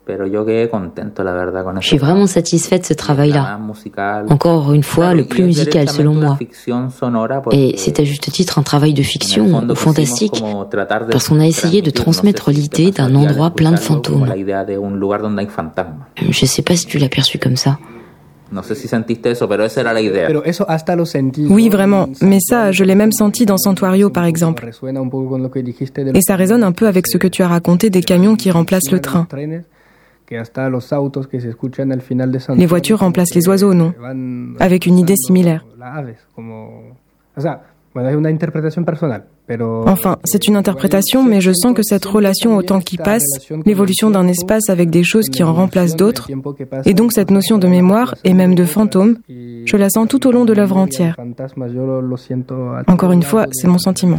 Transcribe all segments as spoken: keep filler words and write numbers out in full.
Je suis vraiment satisfait de ce travail-là. Encore une fois, le plus musical selon moi. Et c'est à juste titre un travail de fiction ou fantastique, parce qu'on a essayé de transmettre l'idée d'un endroit plein de fantômes. Je sais pas si tu l'as perçu comme ça. Oui, vraiment. Mais ça, je l'ai même senti dans Santuario, par exemple. Et ça résonne un peu avec ce que tu as raconté des camions qui remplacent le train. Les voitures remplacent les oiseaux, non? Avec une idée similaire. Enfin, c'est une interprétation, mais je sens que cette relation au temps qui passe, l'évolution d'un espace avec des choses qui en remplacent d'autres, et donc cette notion de mémoire, et même de fantôme, je la sens tout au long de l'œuvre entière. Encore une fois, c'est mon sentiment.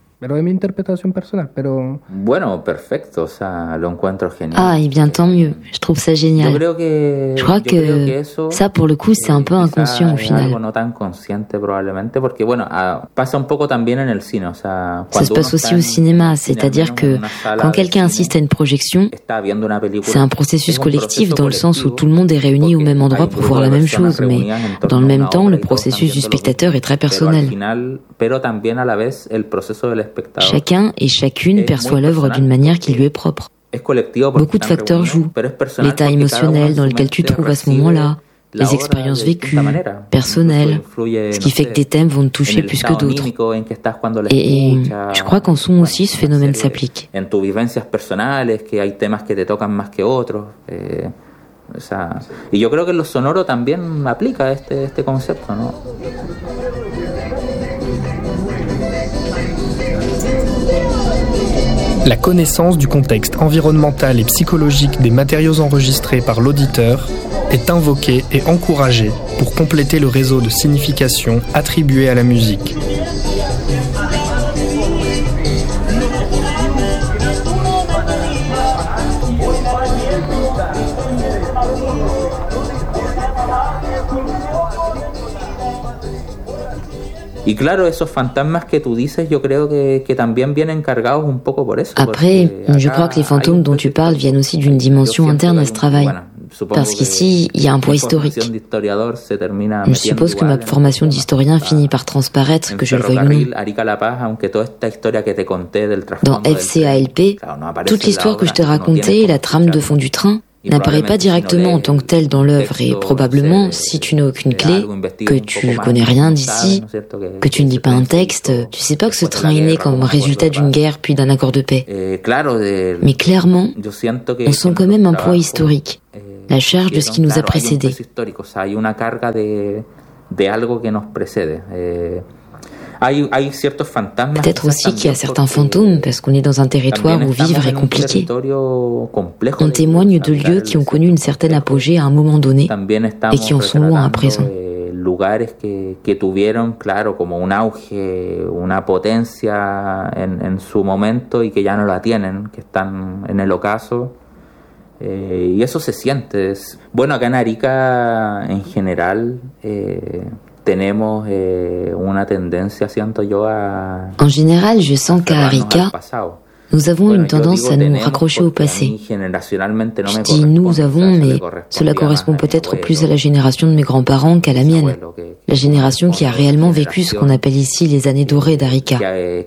Ah, et bien tant mieux. Je trouve ça génial. Je crois que ça, pour le coup, c'est un peu inconscient au final. Ça se passe aussi au cinéma, c'est-à-dire que quand quelqu'un assiste à une projection, c'est un processus collectif dans le sens où tout le monde est réuni au même endroit pour voir la même chose, mais dans le même temps, le processus du spectateur est très personnel. Chacun et chacune perçoit l'œuvre d'une manière qui lui est propre. Beaucoup de facteurs jouent. L'état émotionnel dans lequel tu te trouves à ce moment-là, les expériences vécues, personnelles, ce qui fait que des thèmes vont te toucher plus que d'autres. Et, et je crois qu'en son aussi, ce phénomène s'applique. Y yo creo que en lo sonoro también aplica este, este concepto, ¿no? La connaissance du contexte environnemental et psychologique des matériaux enregistrés par l'auditeur est invoquée et encouragée pour compléter le réseau de signification attribué à la musique. Y claro, esos fantasmas que tú dices, yo creo que, que también vienen cargados un poco por eso. Après, je crois que les fantômes dont tu parles viennent aussi d'une dimension interne à ce travail. Parce qu'ici, il y a un poids historique. Je suppose que ma formation d'historien finit par transparaître, que je le veuille ou non. Dans F C A L P, toute l'histoire que je t'ai racontée et la trame de fond du train n'apparaît pas directement en tant que telle dans l'œuvre et probablement, si tu n'as aucune clé, que tu connais rien d'ici, que tu ne lis pas un texte, tu sais pas que ce train est né comme résultat d'une guerre puis d'un accord de paix. Mais clairement, on sent quand même un poids historique, la charge de ce qui nous a précédés. Peut-être aussi qu'il y a certains fantômes, parce qu'on est dans un territoire où vivre est compliqué. On témoigne de lieux qui ont connu une certaine apogée à un moment donné et qui en sont loin à présent. Lugares que, que tuvieron, claro, como un auge, una potencia en, en su momento y que ya no la tienen, que están en el ocaso. Eh, y eso se siente. Bueno, acá en Arica, en general, eh, tenemos eh, una tendencia, siento yo, a... En général, je sens qu'à Arica, nous avons une tendance à nous raccrocher au passé. Je dis nous avons, mais cela correspond peut-être plus à la génération de mes grands-parents qu'à la mienne. La génération qui a réellement vécu ce qu'on appelle ici les années dorées d'Arica.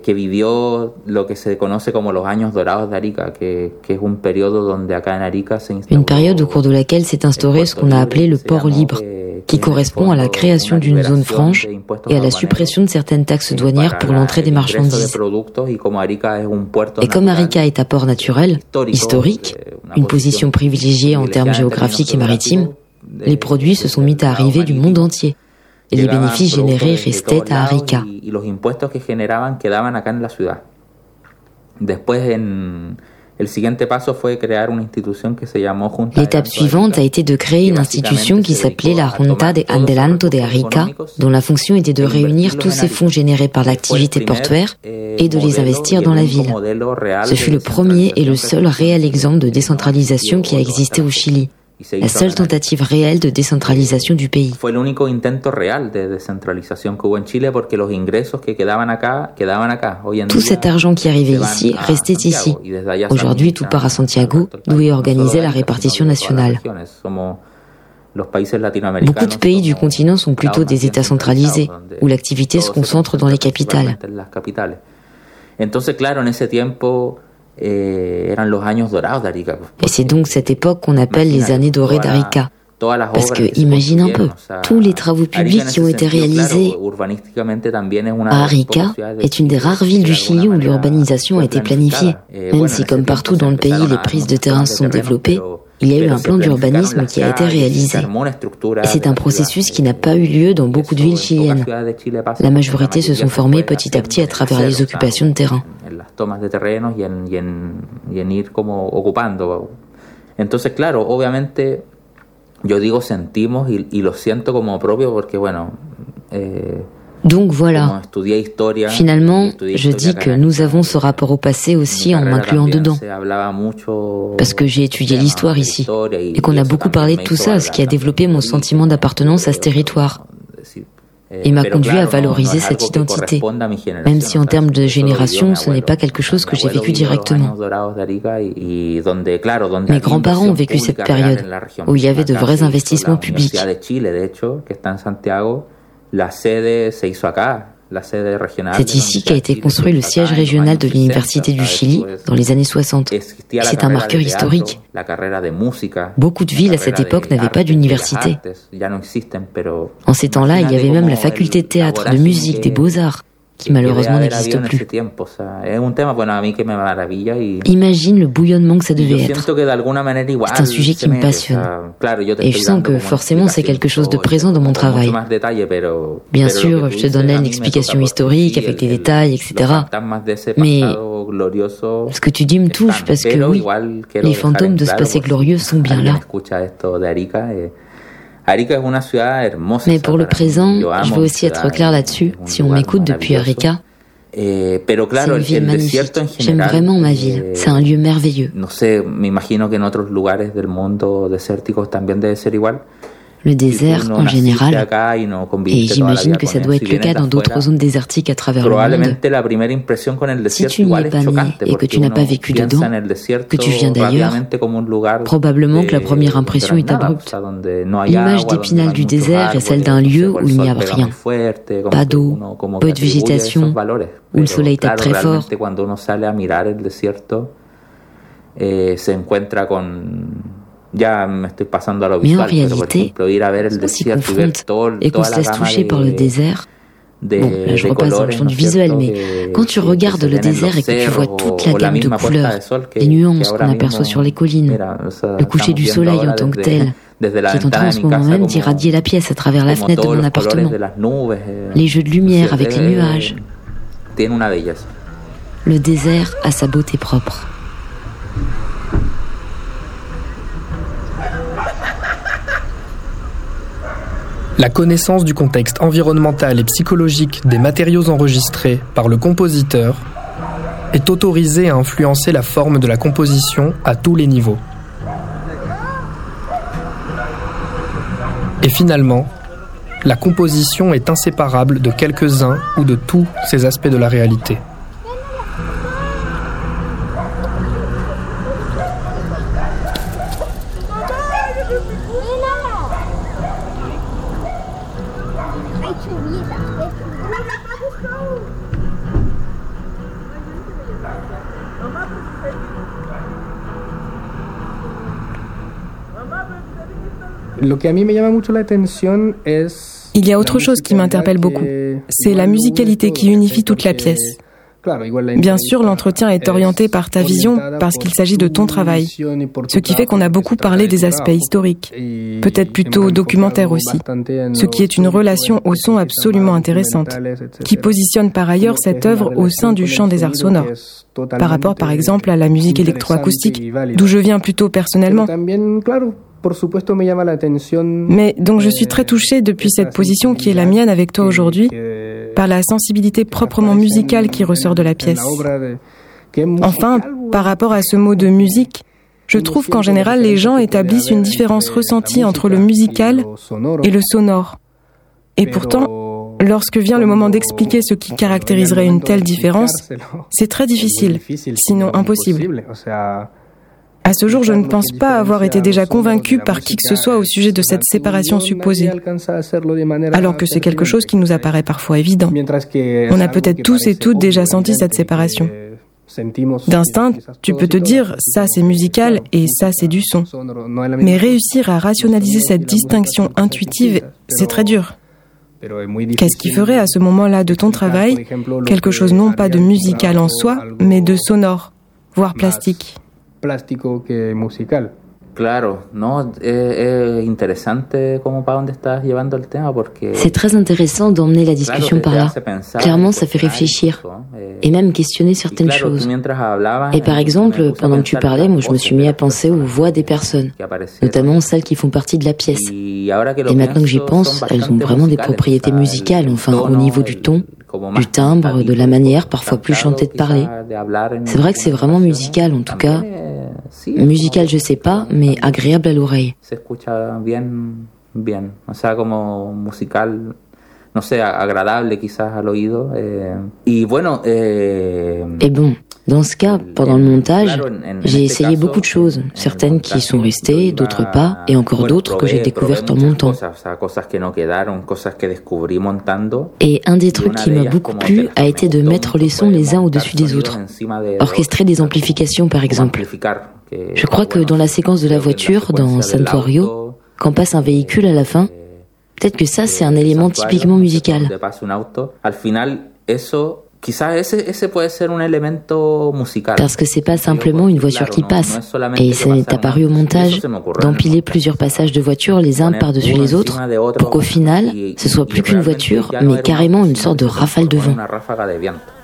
Une période au cours de laquelle s'est instauré ce qu'on a appelé le port libre, qui correspond à la création d'une zone franche et à la suppression de certaines taxes douanières pour l'entrée des marchandises. Et comme Arica est un port naturel, historique, une position privilégiée en termes géographiques et maritimes, les produits se sont mis à arriver du monde entier. Et les bénéfices générés restaient à Arica. L'étape suivante a été de créer une institution qui s'appelait la Junta de Adelanto de Arica, dont la fonction était de réunir tous ces fonds générés par l'activité portuaire et de les investir dans la ville. Ce fut le premier et le seul réel exemple de décentralisation qui a existé au Chili. la seule tentative réelle de décentralisation du pays. Tout cet argent qui arrivait ici restait ici. Aujourd'hui, tout part à Santiago, d'où est organisée la répartition nationale. Beaucoup de pays du continent sont plutôt des États centralisés, où l'activité se concentre dans les capitales. Et c'est donc cette époque qu'on appelle les années dorées d'Arica. Parce que, imagine un peu, tous les travaux publics qui ont été réalisés à Arica est une des rares villes du Chili où l'urbanisation a été planifiée. Même si, comme partout dans le pays, les prises de terrain se sont développées, il y a eu un plan d'urbanisme qui a été réalisé. Et c'est un processus qui n'a pas eu lieu dans beaucoup de villes chiliennes. La majorité se sont formées petit à petit à travers les occupations de terrain. Entonces, claro, obviamente, yo digo sentimos y, y lo siento como propio porque, bueno, eh, Donc voilà, finalement, je dis que nous avons ce rapport au passé aussi en m'incluant dedans. Parce que j'ai étudié l'histoire ici, et qu'on a beaucoup parlé de tout ça, ce qui a développé mon sentiment d'appartenance à ce territoire. Et m'a conduit à valoriser cette identité, même si en termes de génération, ce n'est pas quelque chose que j'ai vécu directement. Mes grands-parents ont vécu cette période, où il y avait de vrais investissements publics. C'est ici qu'a été construit le siège régional de l'Université du Chili dans les années soixante. Et c'est un marqueur historique. Beaucoup de villes à cette époque n'avaient pas d'université. En ces temps-là, il y avait même la faculté de théâtre, de musique, des beaux-arts, qui malheureusement n'existe plus. Imagine le bouillonnement que ça devait être. C'est un sujet qui me passionne. Et je sens que forcément c'est quelque chose de présent dans mon travail. Bien sûr, je te donnais une explication historique avec des détails, et cetera. Mais ce que tu dis me touche parce que oui, les fantômes de ce passé glorieux sont bien là. Mais pour le présent, je veux aussi être clair là-dessus. Si on m'écoute depuis Arica, c'est une ville magnifique. J'aime vraiment ma ville. C'est un lieu merveilleux. Le désert en général, et j'imagine que ça doit être le cas dans d'autres zones désertiques à travers le monde. Si tu n'y es pas né et que tu n'as pas vécu dedans, que tu viens d'ailleurs, probablement que la première impression est abrupte. L'image d'Épinal du désert est celle d'un lieu où il n'y a rien. Pas d'eau, peu de végétation, où le soleil tape très fort. Mais en réalité, on s'y confronte et qu'on se laisse toucher par le désert. Bon, là je repasse dans le champ du visuel, mais quand tu regardes le désert et que tu vois toute la gamme de couleurs, les nuances qu'on aperçoit sur les collines, le coucher du soleil en tant que tel, qui est en train en ce moment même d'irradier la pièce à travers la fenêtre de mon appartement, les jeux de lumière avec les nuages, le désert a sa beauté propre. La connaissance du contexte environnemental et psychologique des matériaux enregistrés par le compositeur est autorisée à influencer la forme de la composition à tous les niveaux. Et finalement, la composition est inséparable de quelques-uns ou de tous ces aspects de la réalité. Il y a autre chose qui m'interpelle beaucoup, c'est la musicalité qui unifie toute la pièce. Bien sûr, l'entretien est orienté par ta vision parce qu'il s'agit de ton travail, ce qui fait qu'on a beaucoup parlé des aspects historiques, peut-être plutôt documentaires aussi, ce qui est une relation au son absolument intéressante, qui positionne par ailleurs cette œuvre au sein du champ des arts sonores, par rapport par exemple à la musique électroacoustique, d'où je viens plutôt personnellement. Mais donc je suis très touchée depuis cette position qui est la mienne avec toi aujourd'hui, par la sensibilité proprement musicale qui ressort de la pièce. Enfin, par rapport à ce mot de musique, Je trouve qu'en général, les gens établissent une différence ressentie entre le musical et le sonore. Et pourtant, lorsque vient le moment d'expliquer ce qui caractériserait une telle différence, c'est très difficile, sinon impossible. À ce jour, je ne pense pas avoir été déjà convaincu par qui que ce soit au sujet de cette séparation supposée, alors que c'est quelque chose qui nous apparaît parfois évident. On a peut-être tous et toutes déjà senti cette séparation. D'instinct, tu peux te dire, ça c'est musical et ça c'est du son. Mais réussir à rationaliser cette distinction intuitive, c'est très dur. Qu'est-ce qui ferait à ce moment-là de ton travail quelque chose non pas de musical en soi, mais de sonore, voire plastique? Plástico que musical. Claro, no, es interesante como para dónde estás llevando el tema porque c'est très intéressant d'emmener la discussion par là. Clairement, ça fait réfléchir et même questionner certaines choses. Et par exemple, pendant que tu parlais, moi je me suis mis à penser aux voix des personnes, notamment celles qui font partie de la pièce. Et maintenant que j'y pense, elles ont vraiment des propriétés musicales, enfin au niveau du ton, du timbre, de la manière parfois plus chantée de parler. C'est vrai que c'est vraiment musical en tout cas. Musical, je sais pas, mais agréable à l'oreille. Se escucha bien, bien. O sea, como musical, no sé, agradable quizás al oído. Eh, y bueno, eh, Et bon, dans ce cas, pendant le montage, j'ai essayé beaucoup de choses, certaines qui sont restées, d'autres pas, et encore d'autres que j'ai découvertes en montant. Et un des trucs qui m'a beaucoup plu a été de mettre les sons les uns au-dessus des autres, orchestrer des amplifications par exemple. Je crois que dans la séquence de la voiture, dans Santuario, quand passe un véhicule à la fin, peut-être que ça c'est un élément typiquement musical. Parce que c'est pas simplement une voiture qui passe, et ça n'est apparu au montage d'empiler plusieurs passages de voitures les uns par-dessus les autres, pour qu'au final, ce soit plus qu'une voiture, mais carrément une sorte de rafale de vent.